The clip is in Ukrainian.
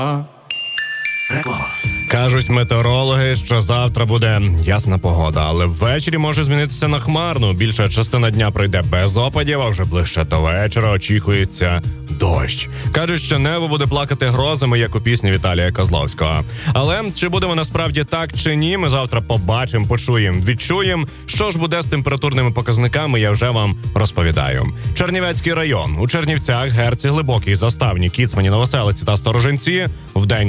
Реклама. Кажуть метеорологи, що завтра буде ясна погода, але ввечері може змінитися на хмарну. Більша частина дня пройде без опадів, а вже ближче до вечора очікується дощ. Кажуть, що небо буде плакати грозами, як у пісні Віталія Козловського. Але чи буде воно насправді так чи ні, ми завтра побачимо, почуємо, відчуємо. Що ж буде з температурними показниками, я вже вам розповідаю. Чернівецький район. У Чернівцях, Герці, Глибокій, Заставні, Кіцмані, Новоселиці та Сторожинці вдень